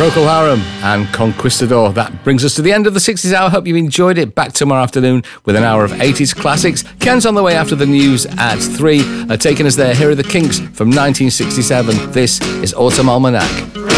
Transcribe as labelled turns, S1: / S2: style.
S1: Procol Harum and Conquistador. That brings us to the end of the 60s hour. Hope you enjoyed it. Back tomorrow afternoon with an hour of 80s classics. Ken's on the way after the news at 3. Taking us there, here are the Kinks from 1967. This is Autumn Almanac.